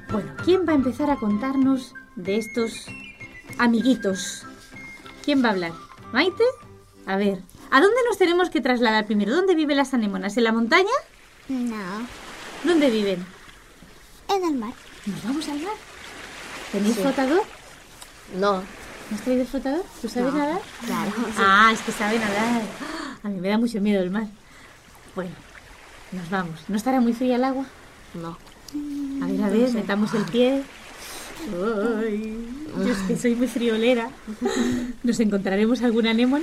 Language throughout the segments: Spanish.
Bueno, ¿quién va a empezar a contarnos de estos amiguitos? ¿Quién va a hablar? ¿Maite? A ver, ¿a dónde nos tenemos que trasladar primero? ¿Dónde viven las anémonas? ¿En la montaña? No, ¿Dónde viven? en el mar. ¿Nos vamos al mar? ¿Tenéis Sí. flotador? No. ¿No has traído flotador? ¿Tú sabes nadar? Claro. Ah, es que sabe nadar. A mí me da mucho miedo el mar. Bueno, nos vamos. ¿No estará muy fría el agua? No. A ver, metamos el pie. Ay, yo es que soy muy friolera. ¿Nos encontraremos alguna anémona?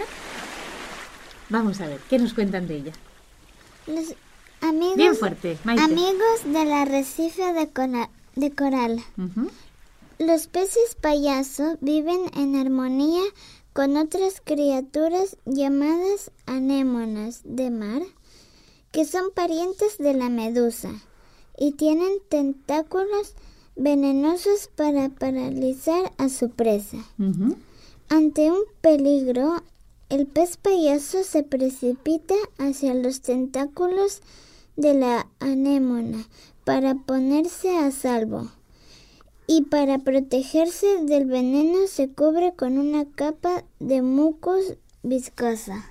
Vamos a ver, ¿qué nos cuentan de ella? Los amigos, Bien fuerte, Maite. amigos del arrecife de coral. Ujú. Los peces payaso viven en armonía con otras criaturas llamadas anémonas de mar, que son parientes de la medusa y tienen tentáculos venenosos para paralizar a su presa. Ujú. Ante un peligro, el pez payaso se precipita hacia los tentáculos de la anémona para ponerse a salvo. Y para protegerse del veneno se cubre con una capa de mucus viscosa.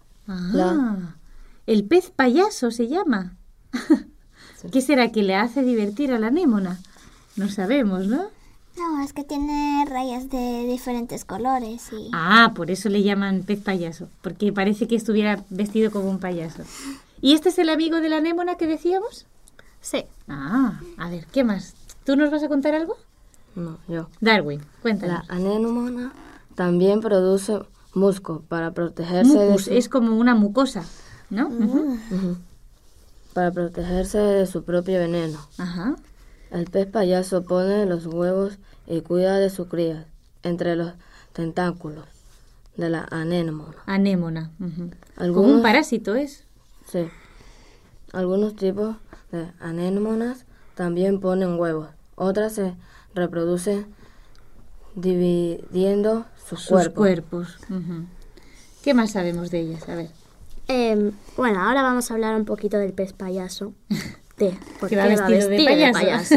Ah, el pez payaso se llama. ¿Qué será que le hace divertir a la anémona? No sabemos, ¿no? No, es que tiene rayas de diferentes colores y... Ah, por eso le llaman pez payaso, porque parece que estuviera vestido como un payaso. ¿Y este es el amigo de la anémona que decíamos? Sí. Ah, a ver, ¿qué más? ¿Tú nos vas a contar algo? No, yo. Darwin, cuéntanos. La anémona también produce musgo para protegerse Mucus, de es como una mucosa, ¿no? Ujú. para protegerse de su propio veneno. Ajá. El pez payaso pone los huevos y cuida de sus crías entre los tentáculos de la anémona. Anémona. Ujú. Como Algunos- un parásito es. Sí. Algunos tipos de anémonas también ponen huevos. Otras se reproducen dividiendo sus Cuerpos. Ujú. ¿Qué más sabemos de ellas? A ver. Bueno, ahora vamos a hablar un poquito del pez payaso. ¿Por Que qué va vestido de payaso.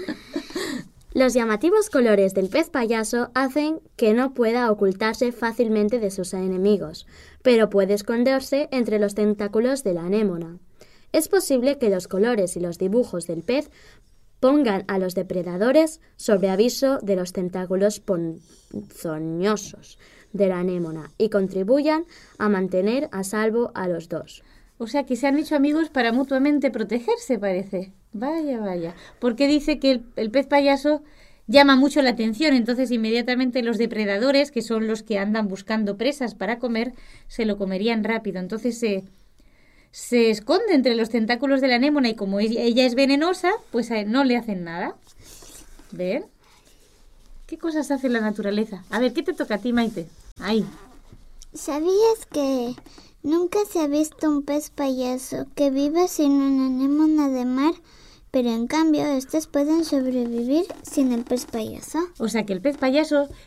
Los llamativos colores del pez payaso hacen que no pueda ocultarse fácilmente de sus enemigos, pero puede esconderse entre los tentáculos de la anémona. Es posible que los colores y los dibujos del pez pongan a los depredadores sobre aviso de los tentáculos ponzoñosos de la anémona y contribuyan a mantener a salvo a los dos. O sea, que se han hecho amigos para mutuamente protegerse, parece. Vaya, vaya. Porque dice que el pez payaso llama mucho la atención, entonces inmediatamente los depredadores, que son los que andan buscando presas para comer, se lo comerían rápido. Entonces se esconde entre los tentáculos de la anémona y como ella es venenosa, pues no le hacen nada. ¿Ven? ¿Qué cosas hace la naturaleza? A ver, ¿qué te toca a ti, Maite? Ahí. ¿Sabías que nunca se ha visto un pez payaso que viva sin una anémona de mar? Pero en cambio, estos pueden sobrevivir sin el pez payaso. O sea que el pez payaso